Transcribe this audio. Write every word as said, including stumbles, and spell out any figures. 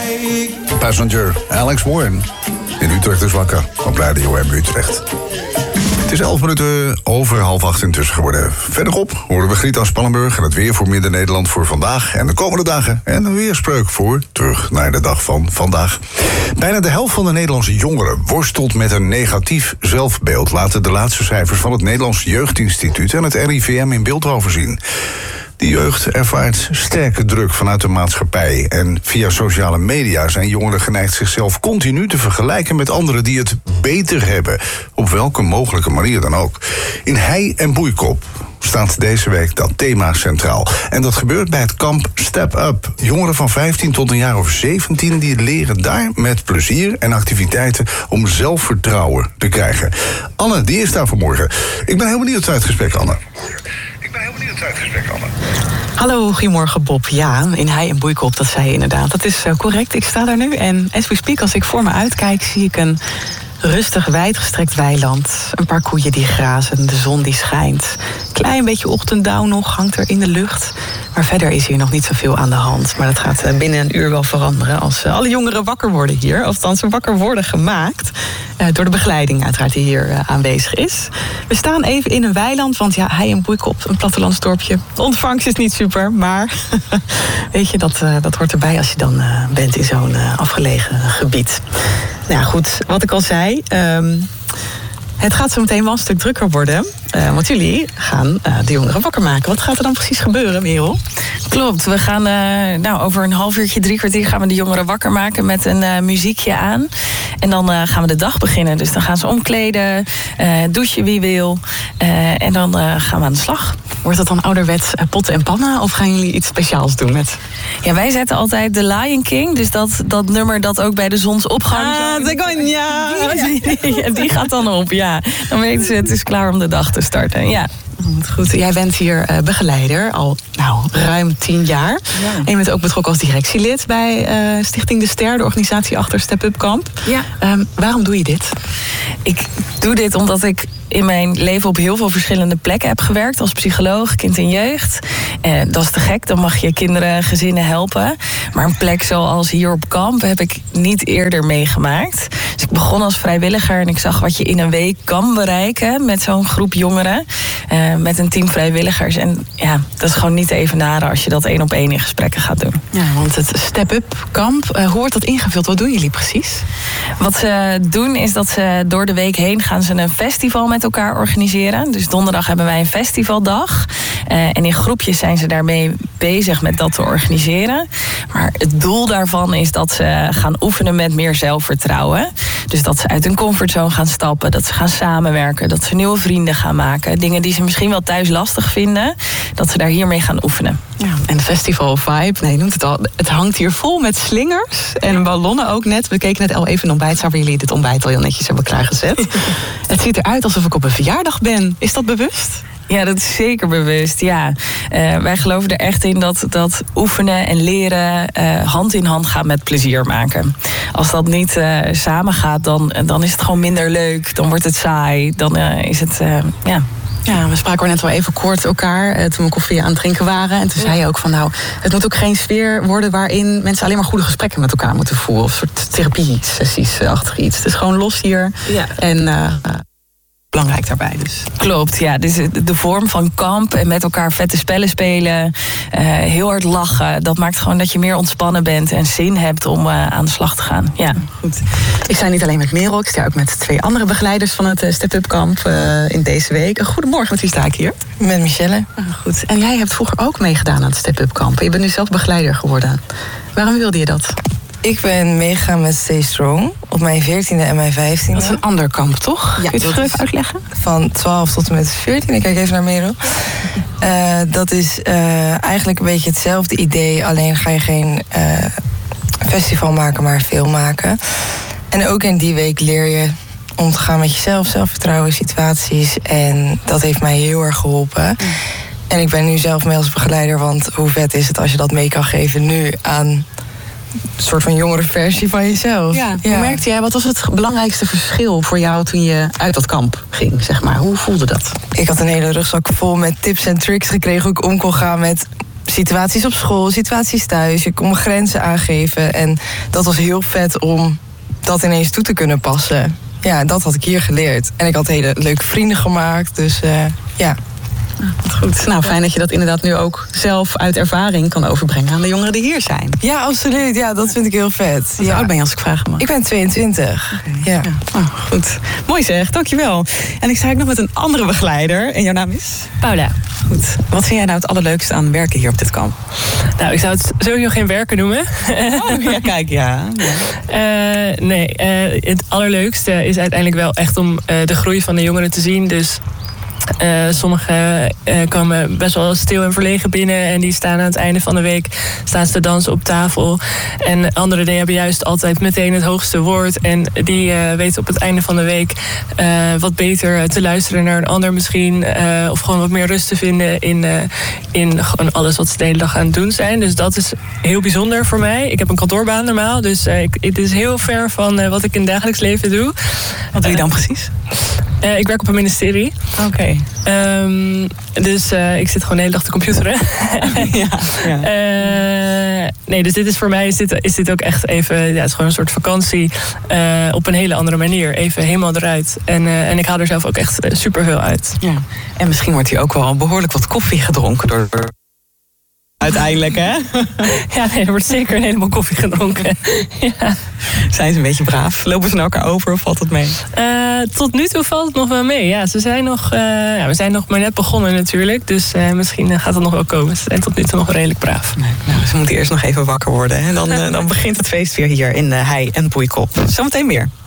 Passenger, Alex Warren. In Utrecht is wakker op Radio M Utrecht. Het is elf minuten over half acht intussen geworden. Verderop horen we Griet Spannenburg en het weer voor Midden-Nederland voor vandaag en de komende dagen. En een weerspreuk voor terug naar de dag van vandaag. Bijna de helft van de Nederlandse jongeren worstelt met een negatief zelfbeeld, laten de laatste cijfers van het Nederlands Jeugdinstituut en het R I V M in Beeldhoven zien. De jeugd ervaart sterke druk vanuit de maatschappij. En via sociale media zijn jongeren geneigd zichzelf continu te vergelijken met anderen die het beter hebben. Op welke mogelijke manier dan ook. In Hei en Boeikop staat deze week dat thema centraal. En dat gebeurt bij het kamp Step Up. Jongeren van vijftien tot een jaar of zeventien... die leren daar met plezier en activiteiten om zelfvertrouwen te krijgen. Anne, die is daar vanmorgen. Ik ben heel benieuwd naar het gesprek, Anne. Ik ben heel benieuwd naar het gesprek, Anne. Hallo, goedemorgen Bob. Ja, in Hei en Boeikop, dat zei je inderdaad. Dat is uh, correct, ik sta daar nu en as we speak, als ik voor me uitkijk, zie ik een rustig, wijdgestrekt weiland. Een paar koeien die grazen, de zon die schijnt. Klein beetje ochtenddauw nog, hangt er in de lucht. Maar verder is hier nog niet zoveel aan de hand. Maar dat gaat uh, binnen een uur wel veranderen als uh, alle jongeren wakker worden hier. Of althans wakker worden gemaakt. Uh, door de begeleiding uiteraard die hier uh, aanwezig is. We staan even in een weiland, want ja, Hei en Boeikop, een plattelandsdorpje. De ontvangst is niet super, maar weet je, dat, uh, dat hoort erbij als je dan uh, bent in zo'n uh, afgelegen gebied. Nou goed, wat ik al zei, um, het gaat zo meteen wel een stuk drukker worden. Uh, want jullie gaan uh, de jongeren wakker maken. Wat gaat er dan precies gebeuren, Merel? Klopt, we gaan uh, nou, over een half uurtje, drie kwartier gaan we de jongeren wakker maken met een uh, muziekje aan. En dan uh, gaan we de dag beginnen. Dus dan gaan ze omkleden, uh, douchen wie wil. Uh, en dan uh, gaan we aan de slag. Wordt dat dan ouderwets uh, potten en pannen? Of gaan jullie iets speciaals doen met? Ja, wij zetten altijd de Lion King. Dus dat, dat nummer dat ook bij de zonsopgang... Ah, de Gonja! Die, die gaat dan op, ja. Dan weten ze, het is klaar om de dag te starten, ja. Goed, jij bent hier uh, begeleider al nou, ruim tien jaar. Ja. En je bent ook betrokken als directielid bij uh, Stichting De Ster, de organisatie achter Step Up Kamp. Ja. Um, waarom doe je dit? Ik doe dit omdat ik in mijn leven op heel veel verschillende plekken heb gewerkt. Als psycholoog, kind en jeugd. Eh, dat is te gek, dan mag je kinderen, gezinnen helpen. Maar een plek zoals hier op kamp heb ik niet eerder meegemaakt. Dus ik begon als vrijwilliger en ik zag wat je in een week kan bereiken met zo'n groep jongeren. Uh, met een team vrijwilligers. En ja, dat is gewoon niet te evenaren als je dat één op één in gesprekken gaat doen. Ja, want het Step Up Kamp, uh, hoe wordt dat ingevuld? Wat doen jullie precies? Wat ze doen is dat ze door de week heen gaan ze een festival met elkaar organiseren. Dus donderdag hebben wij een festivaldag. Uh, en in groepjes zijn ze daarmee bezig met dat te organiseren. Maar het doel daarvan is dat ze gaan oefenen met meer zelfvertrouwen. Dus dat ze uit hun comfortzone gaan stappen. Dat ze gaan samenwerken. Dat ze nieuwe vrienden gaan maken. Dingen die ze misschien wel thuis lastig vinden. Dat ze daar hiermee gaan oefenen. Ja, en de festival vibe, nee, je noemt het al. Het hangt hier vol met slingers en ballonnen ook net. We keken net al even een ontbijt, waar jullie dit ontbijt al heel netjes hebben klaargezet. Het ziet eruit alsof ik op een verjaardag ben. Is dat bewust? Ja, dat is zeker bewust, ja. Uh, wij geloven er echt in dat, dat oefenen en leren uh, hand in hand gaat met plezier maken. Als dat niet uh, samen gaat, dan, dan is het gewoon minder leuk. Dan wordt het saai. Dan uh, is het, uh, ja... Ja, we spraken net wel even kort elkaar uh, toen we koffie aan het drinken waren. En toen ja. zei je ook van nou, het moet ook geen sfeer worden waarin mensen alleen maar goede gesprekken met elkaar moeten voeren. Of soort therapie-sessies achter iets. Het is gewoon los hier. Ja. En uh, uh, belangrijk daarbij dus. Klopt, ja. Dus de vorm van kamp en met elkaar vette spellen spelen. Uh, heel hard lachen. Dat maakt gewoon dat je meer ontspannen bent en zin hebt om uh, aan de slag te gaan. Ja. Goed. Ik sta niet alleen met Merel, ik sta ook met twee andere begeleiders van het Step Up Kamp uh, in deze week. Goedemorgen, met wie sta ik hier? Met Michelle. Uh, goed. En jij hebt vroeger ook meegedaan aan het Step Up Kamp. Je bent nu zelf begeleider geworden. Waarom wilde je dat? Ik ben meegegaan met Stay Strong op mijn veertiende en mijn vijftiende. Dat is een ander kamp, toch? Ja, kun je het even uitleggen? Van twaalf tot en met veertien. Ik kijk even naar Merel. Uh, dat is uh, eigenlijk een beetje hetzelfde idee. Alleen ga je geen uh, festival maken, maar film maken. En ook in die week leer je om te gaan met jezelf, zelfvertrouwen, situaties. En dat heeft mij heel erg geholpen. Mm. En ik ben nu zelf mee als begeleider. Want hoe vet is het als je dat mee kan geven nu aan een soort van jongere versie van jezelf. Ja, hoe ja. merkte jij, wat was het belangrijkste verschil voor jou toen je uit dat kamp ging, zeg maar? Hoe voelde dat? Ik had een hele rugzak vol met tips en tricks gekregen hoe ik om kon gaan met situaties op school, situaties thuis. Je kon grenzen aangeven. En dat was heel vet om dat ineens toe te kunnen passen. Ja, dat had ik hier geleerd. En ik had hele leuke vrienden gemaakt. Dus uh, ja... Goed, nou fijn dat je dat inderdaad nu ook zelf uit ervaring kan overbrengen aan de jongeren die hier zijn. Ja, absoluut. Ja, dat vind ik heel vet. Hoe ja. oud ben je als ik vragen mag? Ik ben tweeëntwintig. Okay. Ja. ja. Oh, goed. Mooi zeg, dankjewel. En ik sta ook nog met een andere begeleider. En jouw naam is? Paula. Goed. Wat vind jij nou het allerleukste aan werken hier op dit kamp? Nou, ik zou het sowieso geen werken noemen. Oh, ja, kijk, ja. ja. Uh, nee, uh, het allerleukste is uiteindelijk wel echt om uh, de groei van de jongeren te zien. Dus... Uh, sommigen uh, komen best wel stil en verlegen binnen en die staan aan het einde van de week staan ze te dansen op tafel. En anderen die hebben juist altijd meteen het hoogste woord en die uh, weten op het einde van de week uh, wat beter te luisteren naar een ander misschien. Uh, of gewoon wat meer rust te vinden in, uh, in gewoon alles wat ze de hele dag aan het doen zijn. Dus dat is heel bijzonder voor mij. Ik heb een kantoorbaan normaal, dus uh, ik, het is heel ver van uh, wat ik in het dagelijks leven doe. Wat doe je dan uh, precies? Uh, ik werk op een ministerie. Oké. Okay. Um, dus uh, ik zit gewoon de hele dag te computeren. ja, ja. Uh, nee, dus dit is voor mij is dit, is dit ook echt even... Ja, het is gewoon een soort vakantie uh, op een hele andere manier. Even helemaal eruit. En, uh, en ik haal er zelf ook echt uh, superveel uit. Ja. En misschien wordt hier ook wel behoorlijk wat koffie gedronken door... Uiteindelijk, hè? Ja, nee, er wordt zeker een heleboel koffie gedronken. ja. Zijn ze een beetje braaf? Lopen ze naar elkaar over of valt het mee? Uh, tot nu toe valt het nog wel mee. Ja, ze zijn nog, uh, ja, we zijn nog maar net begonnen natuurlijk. Dus uh, misschien gaat het nog wel komen. Ze zijn tot nu toe nog redelijk braaf. Nee, nou, ze moeten eerst nog even wakker worden. En dan, uh, dan begint het feest weer hier in uh, Hei en Boeikop. Zometeen meer.